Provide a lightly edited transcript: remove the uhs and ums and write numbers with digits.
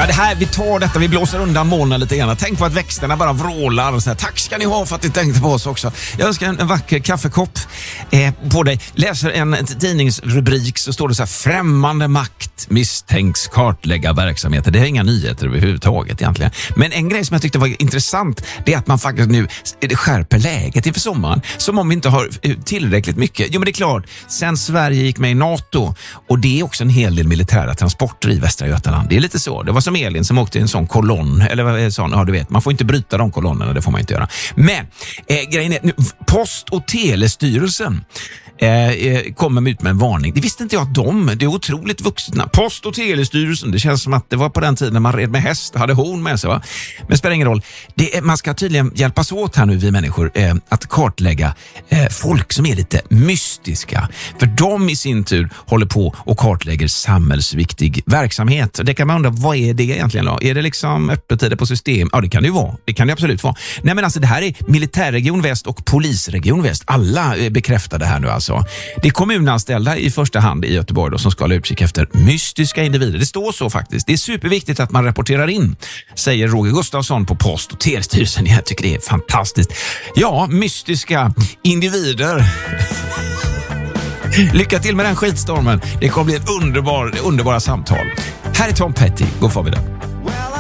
Ja, det här, vi tar detta, vi blåser undan molnen lite grann. Tänk på att växterna bara vrålar. Så här, tack ska ni ha för att ni tänkte på oss också. Jag önskar en vacker kaffekopp på dig. Läser en tidningsrubrik så står det så här: främmande makt misstänks kartlägga verksamheter. Det är inga nyheter överhuvudtaget egentligen. Men en grej som jag tyckte var intressant, det är att man faktiskt nu skärper läget inför sommaren. Som om vi inte har tillräckligt mycket. Jo, men det är klart, sen Sverige gick med i NATO, och det är också en hel del militära transporter i Västra Götaland. Det är lite så. Det var som Elin som åkte i en sån kolonn, eller vad är det sån? Ja, du vet, man får inte bryta de kolonnerna, det får man inte göra. Men grejen är, nu, Post- och telestyrelsen kommer ut med en varning. Det visste inte jag att det är otroligt vuxna. Post- och telestyrelsen, det känns som att det var på den tiden när man red med häst, hade horn med sig, va? Men det spelar ingen roll. Man ska tydligen hjälpas åt här nu, vi människor, att kartlägga folk som är lite mystiska. För de i sin tur håller på och kartlägger samhällsviktig verksamhet. Det kan man undra, vad är det egentligen då? Är det liksom öppettider på system? Ja, det kan det ju vara. Det kan det absolut vara. Nej, men alltså det här är militärregion Väst och polisregion Väst. Alla bekräftar det här nu alltså. Det är kommunanställda i första hand i Göteborg då, som ska hålla utkik efter mystiska individer. Det står så faktiskt. Det är superviktigt att man rapporterar in, säger Roger Gustafsson på Post- och telestyrelsen. Jag tycker det är fantastiskt. Ja, mystiska individer. Lycka till med den skitstormen. Det kommer bli ett underbara samtal. Här är Tom Petty. God förmiddag.